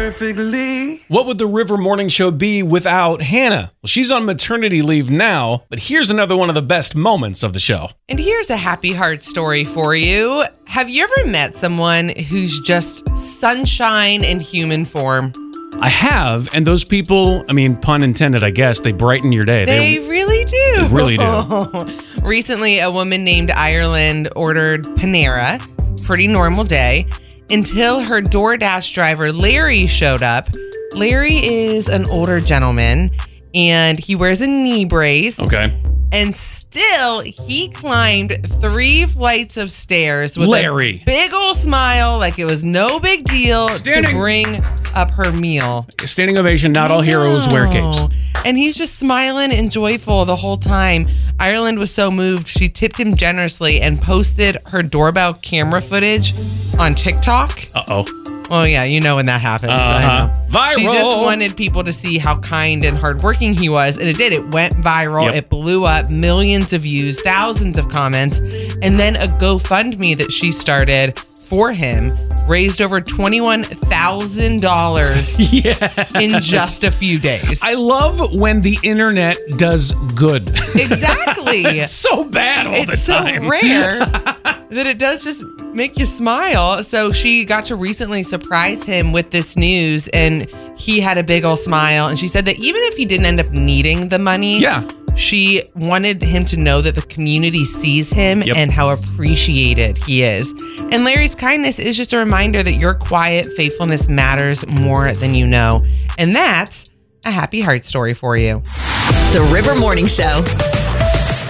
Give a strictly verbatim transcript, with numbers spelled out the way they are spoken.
perfectly. What would the River Morning Show be without Hannah? Well, she's on maternity leave now, but here's another one of the best moments of the show. And here's a happy heart story for you. Have you ever met someone who's just sunshine in human form? I have, and those people, I mean, pun intended, I guess, they brighten your day. They, they really do. They really do. Recently, a woman named Ireland ordered Panera. Pretty normal day. Until her DoorDash driver, Larry, showed up. Larry is an older gentleman, and he wears a knee brace. Okay. And still, he climbed three flights of stairs with Larry. a big old smile, like it was no big deal Standing. to bring up her meal. Standing ovation, not all heroes wear capes. And he's just smiling and joyful the whole time. Ireland was so moved, she tipped him generously and posted her doorbell camera footage on TikTok. Uh-oh. Oh, yeah, you know when that happens. Uh-huh. I know. Viral. She just wanted people to see how kind and hardworking he was, and it did. It went viral. Yep. It blew up, millions of views, thousands of comments, and then a GoFundMe that she started for him raised over twenty-one thousand dollars Yes. in just a few days. I love when the internet does good. Exactly. It's so bad all it's the time. so rare that it does just make you smile. So she got to recently surprise him with this news, and he had a big old smile. And she said that even if he didn't end up needing the money, Yeah. she wanted him to know that the community sees him Yep. and how appreciated he is. And Larry's kindness is just a reminder that your quiet faithfulness matters more than you know. And that's a happy heart story for you. The River Morning Show.